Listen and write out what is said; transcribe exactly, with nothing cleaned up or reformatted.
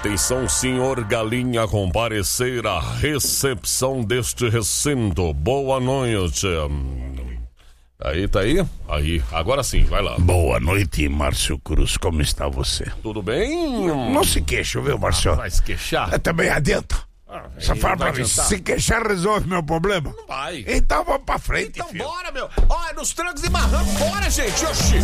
Atenção, senhor Galinha, comparecer à recepção deste recinto. Boa noite. Aí, tá aí? Aí, agora sim, vai lá. Boa noite, Márcio Cruz, como está você? Tudo bem? Não se queixa, viu, Márcio? Ah, vai se queixar? É, também adianta. Ah, Você fala pra mim, se queixar resolve meu problema? Não vai. Então vamos pra frente, Então filho. bora, meu. Ó, é nos trancos e barrancos. Bora, gente. Oxi.